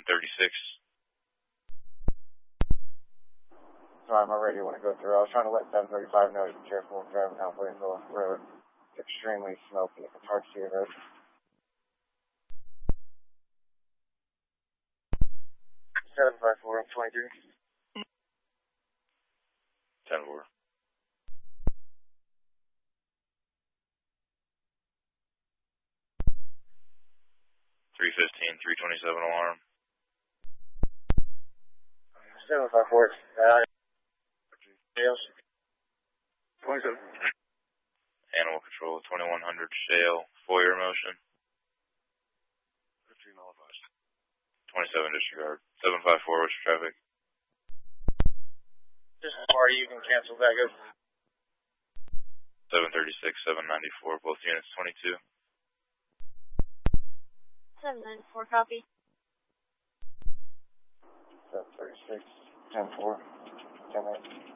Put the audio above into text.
736. Sorry, my radio wouldn't go through. I was trying to let 735 know to be careful driving down Williamsville Road. It's extremely smoky. It's hard to see the road. 754, 23. 10-4. 315, 327 alarm. 754. Sales. 27. Animal control, 2100 Shale, Foyer motion. 15 nullified. 27 disregard. 754, what's your traffic? Just party, you can cancel that. Go. 736, 794, both units 22. 794, copy. 736, 10-4, 10-8.